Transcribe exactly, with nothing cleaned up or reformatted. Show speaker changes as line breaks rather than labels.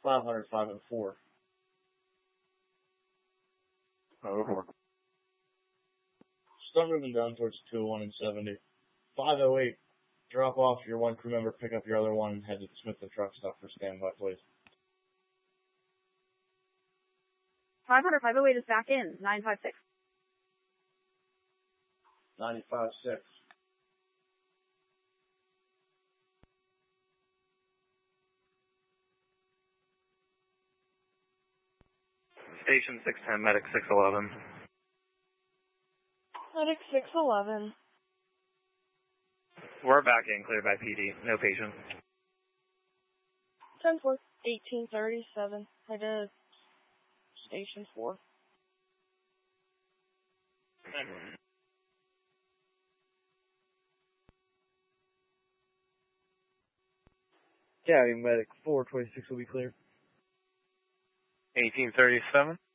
five hundred, five oh four.
five oh four.
Start moving down towards two oh one and seventy. five oh eight. Drop off your one crew member, pick up your other one, and head to the Smithson truck stop for standby, please.
five hundred, five oh eight is back in. nine five six.
ninety-five six.
Station six ten, medic six eleven.
Medic six eleven.
We're back in, cleared by P D. No patient.
ten four. eighteen thirty-seven. Head to Station four.
Yeah, medic four twenty-six will be clear.
eighteen thirty-seven.